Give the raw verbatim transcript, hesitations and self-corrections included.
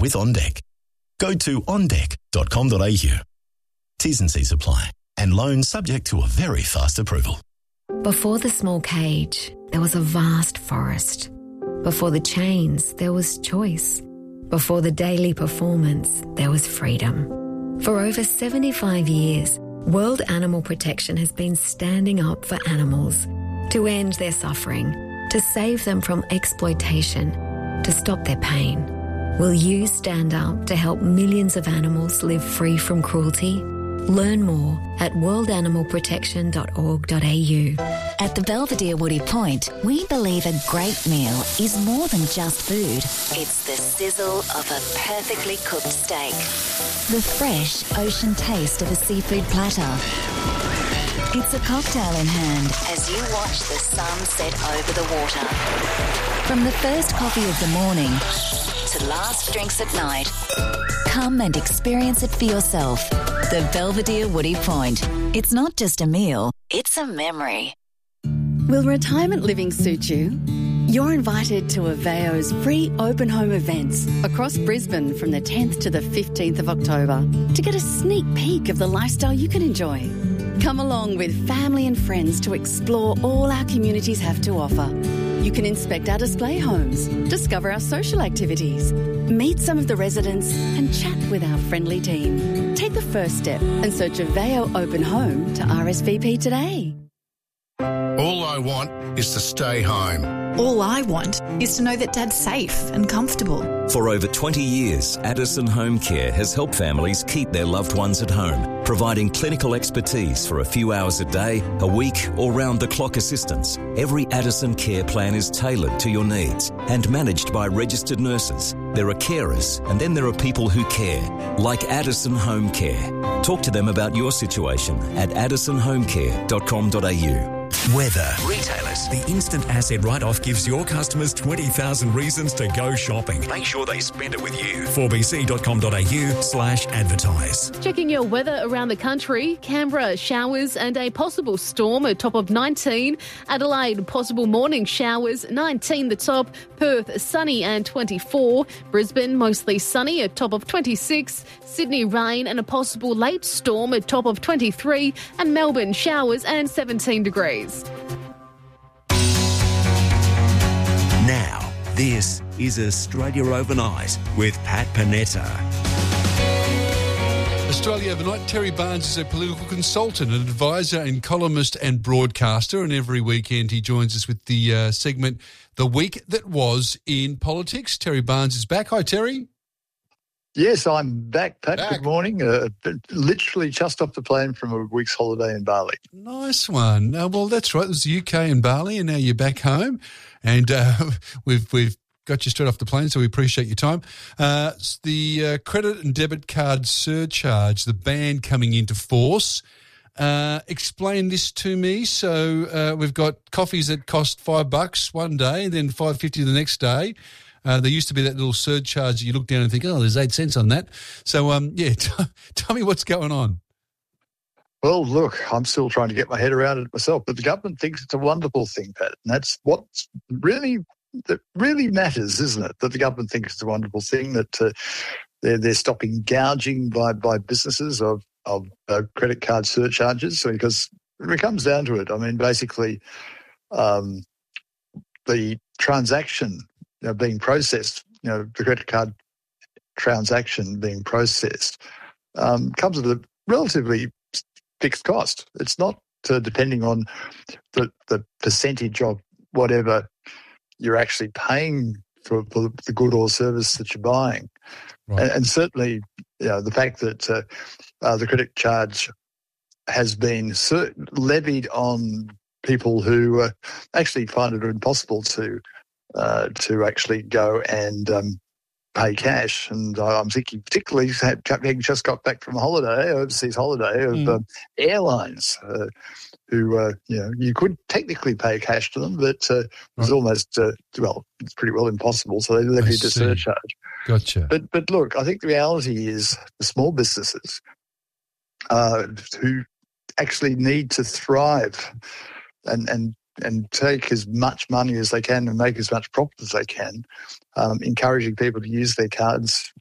with OnDeck. Go to on deck dot com dot a u. T's and C's apply, and loans subject to a very fast approval. Before the small cage, there was a vast forest. Before the chains, there was choice. Before the daily performance, there was freedom. For over seventy-five years, World Animal Protection has been standing up for animals to end their suffering, to save them from exploitation, to stop their pain. Will you stand up to help millions of animals live free from cruelty? Learn more at world animal protection dot org dot a u. At the Belvedere Woody Point, we believe a great meal is more than just food. It's the sizzle of a perfectly cooked steak, the fresh ocean taste of a seafood platter. It's a cocktail in hand as you watch the sun set over the water. From the first coffee of the morning to last drinks at night, come and experience it for yourself. The Belvedere Woody Point. It's not just a meal, it's a memory. Will retirement living suit you? You're invited to Aveo's free open home events across Brisbane from the tenth to the fifteenth of October to get a sneak peek of the lifestyle you can enjoy. Come along with family and friends to explore all our communities have to offer. You can inspect our display homes, discover our social activities, meet some of the residents and chat with our friendly team. Take the first step and search Aveo Open Home to R S V P today. All I want is to stay home. All I want is to know that Dad's safe and comfortable. For over twenty years, Addison Home Care has helped families keep their loved ones at home, providing clinical expertise for a few hours a day, a week, or round-the-clock assistance. Every Addison care plan is tailored to your needs and managed by registered nurses. There are carers, and then there are people who care, like Addison Home Care. Talk to them about your situation at addison home care dot com dot a u. Weather. Retailers. The instant asset write-off gives your customers twenty thousand reasons to go shopping. Make sure they spend it with you. four b c dot com dot a u slash advertise. Checking your weather around the country. Canberra, showers and a possible storm, a top of nineteen. Adelaide, possible morning showers, nineteen the top. Perth, sunny and twenty-four. Brisbane, mostly sunny, a top of twenty-six. Sydney, rain and a possible late storm, a top of twenty-three. And Melbourne, showers and seventeen degrees. Now, this is Australia Overnight with Pat Panetta. Australia Overnight. Terry Barnes is a political consultant, an advisor and columnist and broadcaster, and every weekend he joins us with the uh, segment The Week That Was in Politics. Terry Barnes is back. Hi, Terry. Yes, I'm back, Pat. Back. Good morning. Uh, literally just off the plane from a week's holiday in Bali. Nice one. Uh, well, that's right. It was the U K and Bali, and now you're back home, and uh, we've we've got you straight off the plane, so we appreciate your time. Uh, it's the uh, credit and debit card surcharge, the ban coming into force. Uh, explain this to me. So uh, we've got coffees that cost five bucks one day, and then five fifty the next day. Uh, there used to be that little surcharge that you look down and think, oh, there's eight cents on that. So, um, yeah, t- tell me what's going on. Well, look, I'm still trying to get my head around it myself, but the government thinks it's a wonderful thing, Pat, and that's what really that really matters, isn't it? That the government thinks it's a wonderful thing, that uh, they're they're stopping gouging by by businesses of of uh, credit card surcharges, because it comes down to it. I mean, basically, um, the transaction. You know, being processed, you know, the credit card transaction being processed um, comes at a relatively fixed cost. It's not uh, depending on the, the percentage of whatever you're actually paying for, for the good or service that you're buying. Right. And, and certainly, you know, the fact that uh, uh, the credit charge has been sur- levied on people who uh, actually find it impossible to Uh, to actually go and um, pay cash. And uh, I'm thinking particularly having just got back from a holiday, overseas holiday, of mm. um, airlines uh, who, uh, you know, you could technically pay cash to them, but uh, it was right. almost, uh, well, it's pretty well impossible, so they levied a surcharge. Gotcha. But, but look, I think the reality is the small businesses uh, who actually need to thrive and, and and take as much money as they can and make as much profit as they can, um, encouraging people to use their cards